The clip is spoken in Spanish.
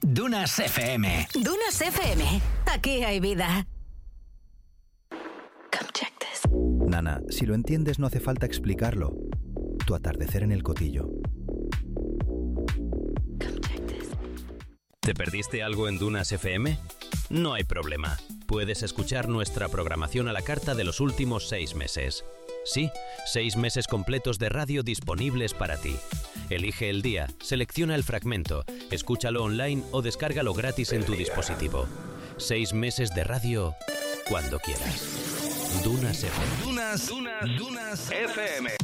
Dunas FM. Dunas FM. Aquí hay vida. Come check this. Nana, si lo entiendes no hace falta explicarlo. Tu atardecer en el Cotillo. Come check this. ¿Te perdiste algo en Dunas FM? No hay problema. Puedes escuchar nuestra programación a la carta de los últimos 6 meses. Sí, 6 meses completos de radio disponibles para ti. Elige el día, selecciona el fragmento, escúchalo online o descárgalo gratis en tu dispositivo. 6 meses de radio cuando quieras. Dunas FM. Dunas FM.